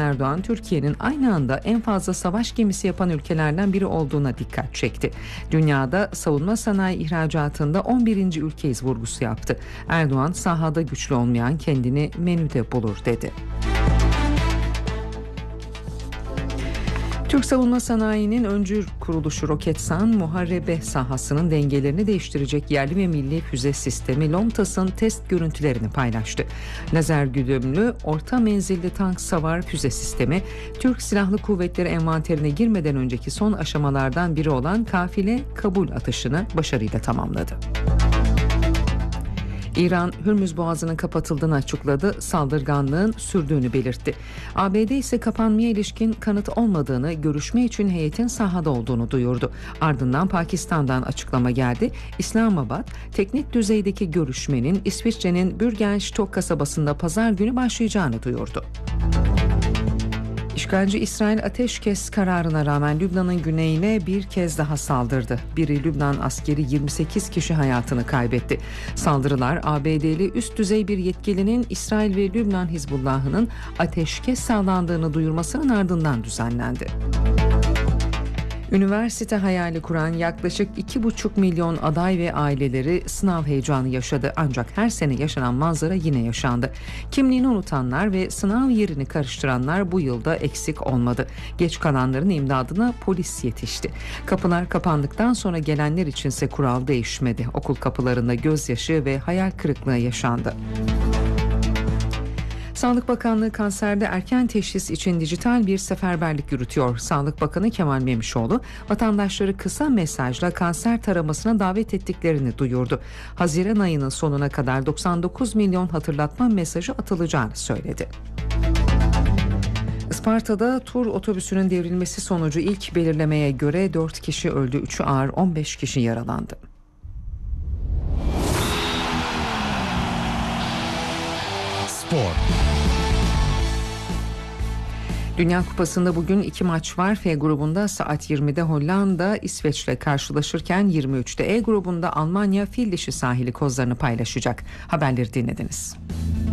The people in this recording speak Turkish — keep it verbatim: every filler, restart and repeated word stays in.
Erdoğan, Türkiye'nin aynı anda en fazla savaş gemisi yapan ülkelerden biri olduğuna dikkat çekti. Dünyada savunma sanayi ihracatında on birinci ülkeyiz vurgusu yaptı. Erdoğan, sahada güçlü olmayan kendini menüde bulur dedi. Türk savunma sanayinin öncü kuruluşu Roketsan, muharebe sahasının dengelerini değiştirecek yerli ve milli füze sistemi LOMTAS'ın test görüntülerini paylaştı. Lazer güdümlü orta menzilli tank savar füze sistemi, Türk Silahlı Kuvvetleri envanterine girmeden önceki son aşamalardan biri olan kafile kabul atışını başarıyla tamamladı. İran, Hürmüz Boğazı'nın kapatıldığını açıkladı, saldırganlığın sürdüğünü belirtti. A B D ise kapanmaya ilişkin kanıt olmadığını, görüşme için heyetin sahada olduğunu duyurdu. Ardından Pakistan'dan açıklama geldi. İslamabad, teknik düzeydeki görüşmenin İsviçre'nin Bürgenstock kasabasında pazar günü başlayacağını duyurdu. İşgalci İsrail ateşkes kararına rağmen Lübnan'ın güneyine bir kez daha saldırdı. Biri Lübnan askeri yirmi sekiz kişi hayatını kaybetti. Saldırılar A B D'li üst düzey bir yetkilinin İsrail ve Lübnan Hizbullah'ının ateşkes sağlandığını duyurmasının ardından düzenlendi. Üniversite hayali kuran yaklaşık iki buçuk milyon aday ve aileleri sınav heyecanı yaşadı. Ancak her sene yaşanan manzara yine yaşandı. Kimliğini unutanlar ve sınav yerini karıştıranlar bu yılda eksik olmadı. Geç kalanların imdadına polis yetişti. Kapılar kapandıktan sonra gelenler içinse kural değişmedi. Okul kapılarında gözyaşı ve hayal kırıklığı yaşandı. Sağlık Bakanlığı kanserde erken teşhis için dijital bir seferberlik yürütüyor. Sağlık Bakanı Kemal Memişoğlu, vatandaşları kısa mesajla kanser taramasına davet ettiklerini duyurdu. Haziran ayının sonuna kadar doksan dokuz milyon hatırlatma mesajı atılacağını söyledi. Isparta'da tur otobüsünün devrilmesi sonucu ilk belirlemeye göre dört kişi öldü, üçü ağır, on beş kişi yaralandı. Spor. Dünya Kupası'nda bugün iki maç var. F grubunda saat yirmide Hollanda İsveç'le karşılaşırken yirmi üçte E grubunda Almanya Fil Dişi sahili kozlarını paylaşacak. Haberleri dinlediniz.